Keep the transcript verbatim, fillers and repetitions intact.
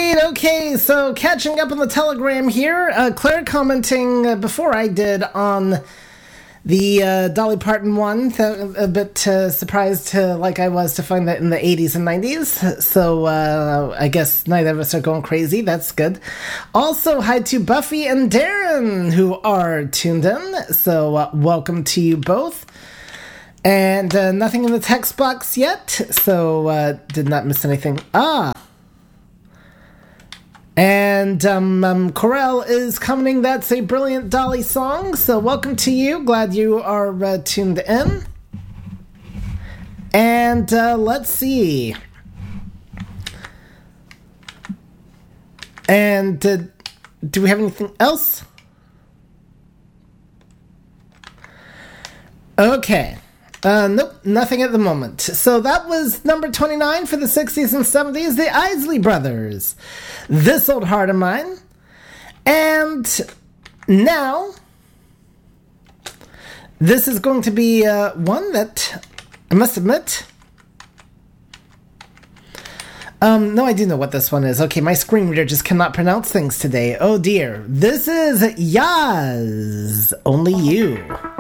Sweet, okay, so catching up on the Telegram here. Uh, Claire commenting uh, before I did on the uh, Dolly Parton one. Th- a bit uh, surprised, to, like I was, to find that in the eighties and nineties. So uh, I guess neither of us are going crazy. That's good. Also, hi to Buffy and Darren, who are tuned in. So uh, welcome to you both. And uh, nothing in the text box yet, so uh, did not miss anything. Ah! And um, um, Corel is commenting, that's a brilliant Dolly song, so welcome to you. Glad you are uh, tuned in. And uh, let's see. And uh, do we have anything else? Okay. Uh, nope, nothing at the moment. So that was number twenty-nine for the sixties and seventies, the Isley Brothers. This Old Heart of Mine. And now, this is going to be uh, one that, I must admit, um, no, I do know what this one is. Okay, my screen reader just cannot pronounce things today. Oh dear. This is Yaz, Only You.